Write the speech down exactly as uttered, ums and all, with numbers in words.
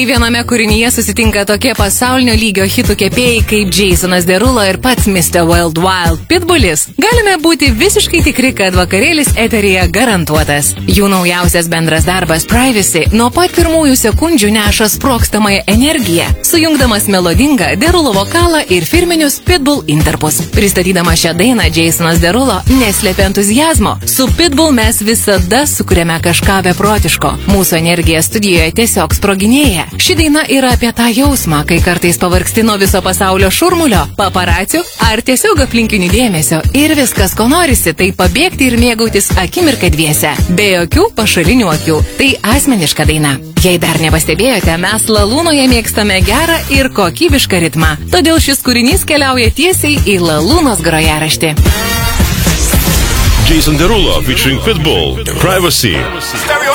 Viename kūrinyje susitinka tokie pasaulinio lygio hitų kepėjai kaip Jasonas Derulo ir pats mister Worldwide Pitbullis. Galime būti visiškai tikri, kad vakarėlis eteryje garantuotas. Jų naujausias bendras darbas Privacy nuo pat pirmųjų sekundžių neša sprogstamąją energiją, sujungdamas melodingą Derulo vokalą ir firminius Pitbull interpus. Pristatydama šią dainą, Jasonas Derulo neslėpė entuzijazmo. Su Pitbull mes visada sukuriame kažką beprotiško. Mūsų energija studijoje tiesiog sproginėja. Ši daina yra apie tą jausmą, kai kartais pavargsti nuo viso pasaulio šurmulio, paparacių ar tiesiog aplinkinių dėmesio ir viskas, ko norisi, tai pabėgti ir mėgautis akimirką dviese, be jokių pašalinių akių. Tai asmeniška daina. Jei dar nepastebėjote, mes Lalūnoje mėgstame gerą ir kokybišką ritmą, todėl šis kūrinys keliauja tiesiai į Lalūnos grojaraštį. Jason Derulo featuring Pitbull, Privacy.